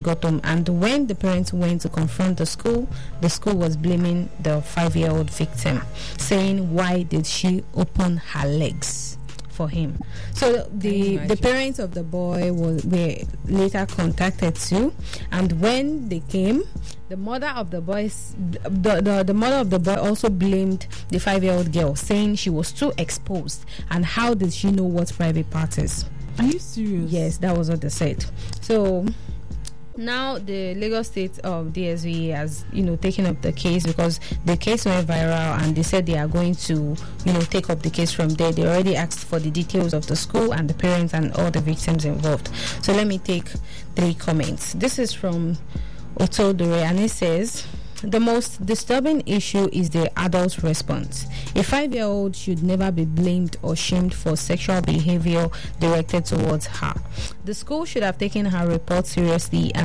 got home, and when the parents went to confront the school was blaming the 5-year-old victim, saying, why did she open her legs for him? So the parents of the boy were later contacted too, and when they came, the mother of the boy also blamed the 5-year-old girl, saying she was too exposed, and how did she know what private parties? Are you serious? Yes, that was what they said. So now the Lagos State DSV has taken up the case, because the case went viral, and they said they are going to take up the case from there. They already asked for the details of the school and the parents and all the victims involved. So let me take 3 comments. This is from Otodore, and it says, the most disturbing issue is the adult's response. A 5-year-old should never be blamed or shamed for sexual behavior directed towards her. The school should have taken her report seriously and